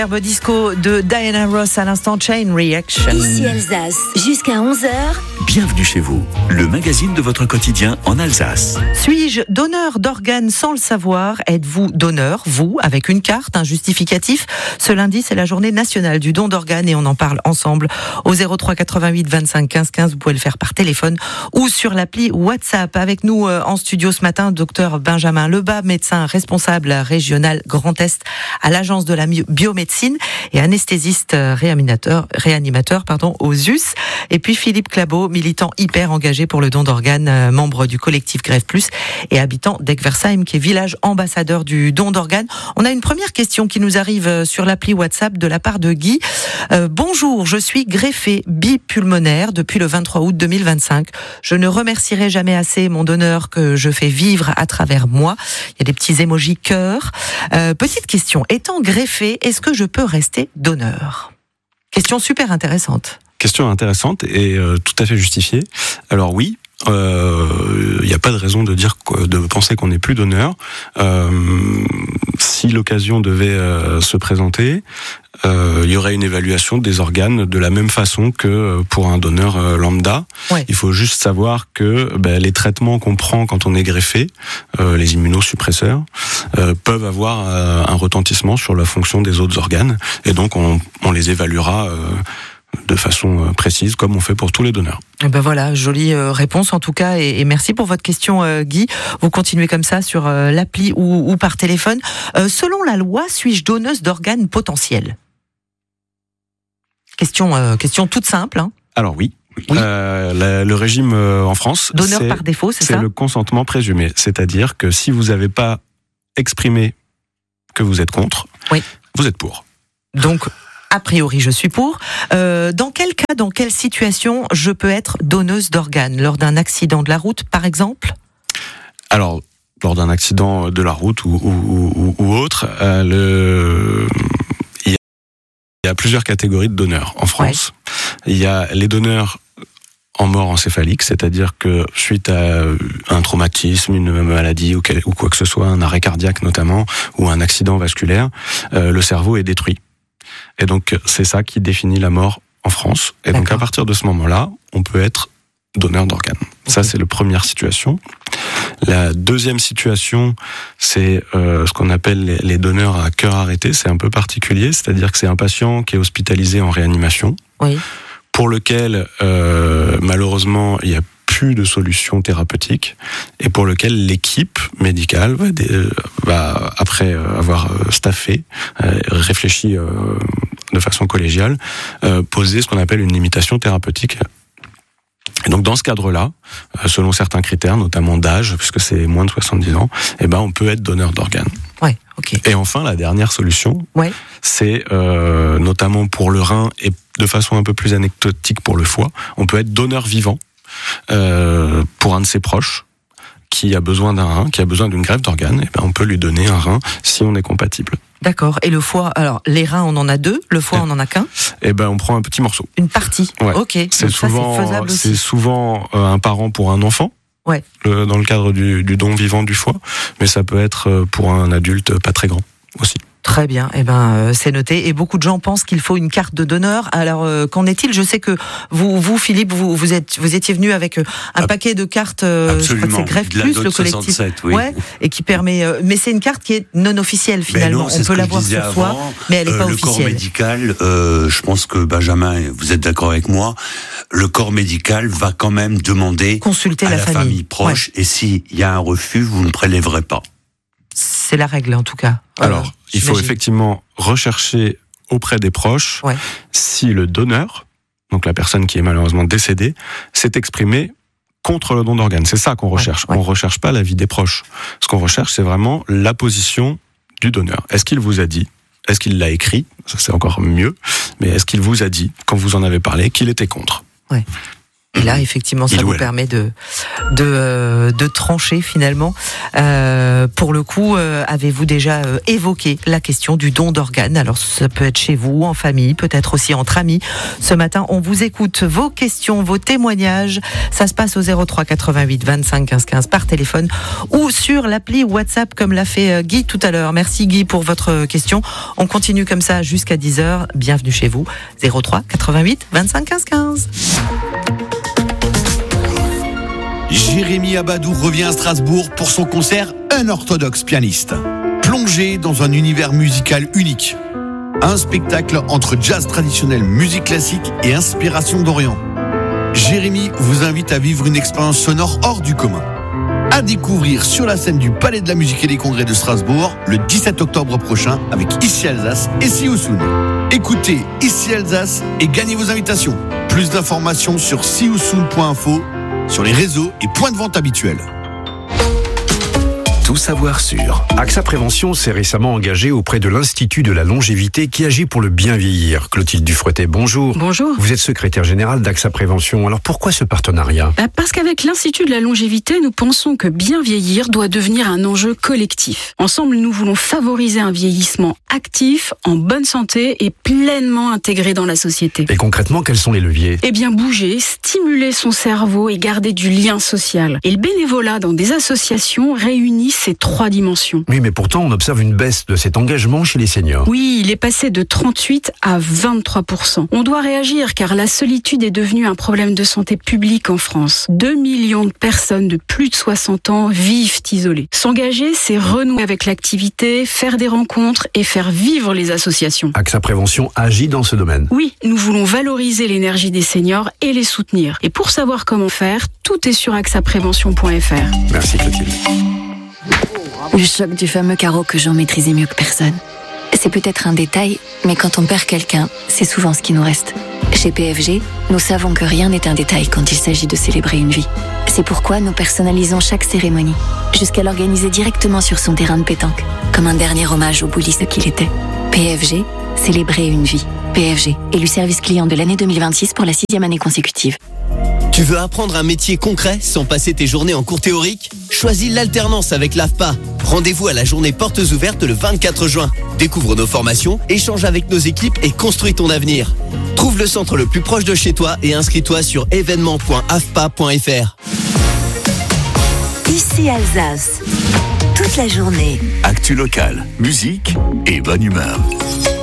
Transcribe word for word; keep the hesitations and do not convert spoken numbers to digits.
Herbe disco de Diana Ross à l'instant, Chain Reaction. Ici Alsace, jusqu'à onze heures. Bienvenue chez vous, le magazine de votre quotidien en Alsace. Suis-je donneur d'organes sans le savoir? Êtes-vous donneur, vous, avec une carte, un justificatif? Ce lundi, c'est la journée nationale du don d'organes et on en parle ensemble au zéro trois quatre-vingt-huit vingt-cinq quinze quinze. Vous pouvez le faire par téléphone ou sur l'appli WhatsApp. Avec nous euh, en studio ce matin, docteur Benjamin Lebas, médecin responsable régional Grand Est à l'agence de la biomédecine et anesthésiste réanimateur, réanimateur pardon, aux U S. Et puis Philippe Clabot, militant hyper engagé pour le don d'organes, euh, membre du collectif Grève Plus et habitant d'Egversheim, qui est village ambassadeur du don d'organes. On a une première question qui nous arrive sur l'appli WhatsApp de la part de Guy. Euh, bonjour, je suis greffé bipulmonaire depuis le vingt-trois août deux mille vingt-cinq. Je ne remercierai jamais assez mon donneur que je fais vivre à travers moi. Il y a des petits émojis cœur. Euh, petite question, étant greffé, est-ce que je peux rester donneur? Question super intéressante. Question intéressante et euh, tout à fait justifiée. Alors oui, il euh, n'y a pas de raison de dire de penser qu'on n'est plus donneur. Euh, si l'occasion devait euh, se présenter, il euh, y aurait une évaluation des organes de la même façon que pour un donneur euh, lambda. Ouais. Il faut juste savoir que ben, les traitements qu'on prend quand on est greffé, euh, les immunosuppresseurs, euh, peuvent avoir euh, un retentissement sur la fonction des autres organes et donc on, on les évaluera euh, de façon précise, comme on fait pour tous les donneurs. Et ben voilà, jolie réponse en tout cas, et, et merci pour votre question, euh, Guy. Vous continuez comme ça sur euh, l'appli ou, ou par téléphone. Euh, selon la loi, suis-je donneuse d'organes potentiels? Question, euh, question toute simple. Hein. Alors oui. Oui. Euh, la, le régime euh, en France, donneur c'est, par défaut, c'est, c'est ça? C'est le consentement présumé, c'est-à-dire que si vous n'avez pas exprimé que vous êtes contre, oui. Vous êtes pour. Donc a priori, je suis pour. Euh, dans quel cas, dans quelle situation, je peux être donneuse d'organes? Lors d'un accident de la route, par exemple? Alors, lors d'un accident de la route ou, ou, ou, ou autre, euh, le... il y a plusieurs catégories de donneurs en France. Ouais. Il y a les donneurs en mort encéphalique, c'est-à-dire que suite à un traumatisme, une maladie ou, quel, ou quoi que ce soit, un arrêt cardiaque notamment, ou un accident vasculaire, euh, le cerveau est détruit. Et donc, c'est ça qui définit la mort en France. Et D'accord. donc, à partir de ce moment-là, on peut être donneur d'organes. Okay. Ça, c'est la première situation. La deuxième situation, c'est euh, ce qu'on appelle les, les donneurs à cœur arrêté. C'est un peu particulier, c'est-à-dire que c'est un patient qui est hospitalisé en réanimation, oui. pour lequel, euh, malheureusement, il y a plus de solutions thérapeutiques et pour lequel l'équipe médicale va, va après avoir staffé, réfléchi de façon collégiale, poser ce qu'on appelle une limitation thérapeutique. Et donc dans ce cadre-là, selon certains critères, notamment d'âge, puisque c'est moins de soixante-dix ans, eh ben on peut être donneur d'organes. Ouais, ok. Et enfin, la dernière solution, ouais. c'est euh, notamment pour le rein et de façon un peu plus anecdotique pour le foie, on peut être donneur vivant. Euh, pour un de ses proches qui a besoin d'un rein, qui a besoin d'une greffe d'organes, et ben on peut lui donner un rein si on est compatible. D'accord. Et le foie, alors les reins on en a deux, le foie et, on en a qu'un. Et ben on prend un petit morceau. Une partie. Ouais. Ok. C'est donc souvent, ça, c'est faisable aussi. C'est souvent euh, un parent pour un enfant. Ouais. Le, dans le cadre du, du don vivant du foie, mais ça peut être pour un adulte pas très grand aussi. Très bien, eh ben euh, c'est noté. Et beaucoup de gens pensent qu'il faut une carte de donneur. Alors euh, qu'en est-il? Je sais que vous, vous Philippe, vous, vous êtes, vous étiez venu avec euh, un ah, paquet de cartes. Euh, je crois que c'est Greffe Plus, le collectif, oui. ouais, et qui permet. Euh, mais c'est une carte qui est non officielle finalement. Non, on peut l'avoir sur avant, soi, mais elle n'est euh, pas le officielle. Le corps médical, euh, je pense que Benjamin, vous êtes d'accord avec moi. Le corps médical va quand même demander consulter à la, la famille, famille proche, ouais. Et s'il y a un refus, vous ne prélèverez pas. C'est la règle en tout cas. Alors, euh, il faut effectivement rechercher auprès des proches ouais. si le donneur, donc la personne qui est malheureusement décédée, s'est exprimé contre le don d'organes. C'est ça qu'on recherche. Ouais, ouais. On ne recherche pas l'avis des proches. Ce qu'on recherche, c'est vraiment la position du donneur. Est-ce qu'il vous a dit? Est-ce qu'il l'a écrit? Ça, c'est encore mieux. Mais est-ce qu'il vous a dit, quand vous en avez parlé, qu'il était contre? Ouais. Et là, effectivement, ça Il vous ouais. permet de de, euh, de trancher finalement. Euh, pour le coup, euh, avez-vous déjà euh, évoqué la question du don d'organes? Alors, ça peut être chez vous, en famille, peut-être aussi entre amis. Ce matin, on vous écoute vos questions, vos témoignages. Ça se passe au zéro trois quatre-vingt-huit vingt-cinq quinze quinze par téléphone ou sur l'appli WhatsApp, comme l'a fait Guy tout à l'heure. Merci Guy pour votre question. On continue comme ça jusqu'à dix heures. Bienvenue chez vous. zéro trois quatre-vingt-huit vingt-cinq quinze quinze. Jérémy Abadou revient à Strasbourg pour son concert Un orthodoxe pianiste. Plongé dans un univers musical unique. Un spectacle entre jazz traditionnel, musique classique et inspiration d'Orient. Jérémy vous invite à vivre une expérience sonore hors du commun. À découvrir sur la scène du Palais de la Musique et des Congrès de Strasbourg le dix-sept octobre prochain avec Ici Alsace et See You Soon. Écoutez Ici Alsace et gagnez vos invitations. Plus d'informations sur see you soon point info, sur les réseaux et points de vente habituels. Tout savoir sur. AXA Prévention s'est récemment engagé auprès de l'Institut de la longévité qui agit pour le bien vieillir. Clotilde Dufretet, bonjour. Bonjour. Vous êtes secrétaire générale d'AXA Prévention. Alors pourquoi ce partenariat ? Bah parce qu'avec l'Institut de la longévité, nous pensons que bien vieillir doit devenir un enjeu collectif. Ensemble, nous voulons favoriser un vieillissement actif, en bonne santé et pleinement intégré dans la société. Et concrètement, quels sont les leviers ? Eh bien, bouger, stimuler son cerveau et garder du lien social. Et le bénévolat dans des associations réunit ces trois dimensions. Oui, mais pourtant, on observe une baisse de cet engagement chez les seniors. Oui, il est passé de trente-huit à vingt-trois pour cent. On doit réagir car la solitude est devenue un problème de santé publique en France. deux millions de personnes de plus de soixante ans vivent isolées. S'engager, c'est renouer avec l'activité, faire des rencontres et faire vivre les associations. AXA Prévention agit dans ce domaine. Oui, nous voulons valoriser l'énergie des seniors et les soutenir. Et pour savoir comment faire, tout est sur axa prévention point f r. Merci Clotilde. Le choc du fameux carreau que Jean maîtrisait mieux que personne. C'est peut-être un détail, mais quand on perd quelqu'un, c'est souvent ce qui nous reste. Chez P F G, nous savons que rien n'est un détail quand il s'agit de célébrer une vie. C'est pourquoi nous personnalisons chaque cérémonie, jusqu'à l'organiser directement sur son terrain de pétanque, comme un dernier hommage au bouliste qu'il était. P F G, célébrer une vie. P F G, élu service client de l'année deux mille vingt-six pour la sixième année consécutive. Tu veux apprendre un métier concret sans passer tes journées en cours théorique ? Choisis l'alternance avec l'A F P A. Rendez-vous à la journée portes ouvertes le vingt-quatre juin. Découvre nos formations, échange avec nos équipes et construis ton avenir. Trouve le centre le plus proche de chez toi et inscris-toi sur événement point a f p a point f r. Ici Alsace. Toute la journée. Actu locale, musique et bonne humeur.